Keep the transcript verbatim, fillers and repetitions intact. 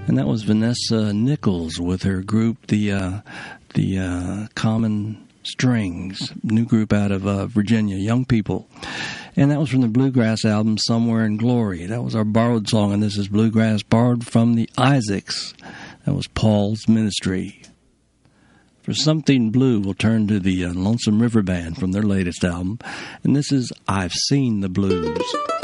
And that was Vanessa Nichols with her group, the uh, the uh, Common Strings, new group out of uh, Virginia, young people. And that was from the Bluegrass album, Somewhere in Glory. That was our borrowed song, and this is Bluegrass borrowed from the Isaacs. That was Paul's Ministry. For Something Blue, we'll turn to the uh, Lonesome River Band from their latest album, and this is I've Seen the Blues.